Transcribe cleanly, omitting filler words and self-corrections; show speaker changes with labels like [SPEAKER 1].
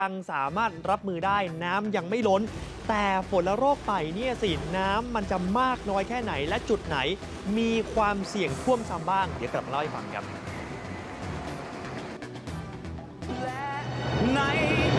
[SPEAKER 1] ยังสามารถรับมือได้น้ำยังไม่ล้นแต่ฝนและโรคไต่เนี่ยสิน้ำมันจะมากน้อยแค่ไหนและจุดไหนมีความเสี่ยงท่วมซ้ำบ้างเดี๋ยวกลับมาเล่าให้ฟังครับ